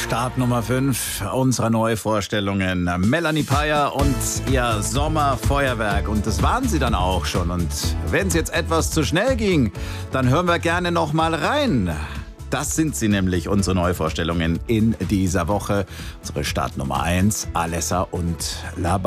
Start Nummer 5 unserer Neuvorstellungen. Melanie Payer und ihr Sommerfeuerwerk. Und das waren sie dann auch schon. Und wenn es jetzt etwas zu schnell ging, dann hören wir gerne noch mal rein. Das sind sie nämlich, unsere Neuvorstellungen in dieser Woche. Unsere Start Nummer 1, Alessa und Laban.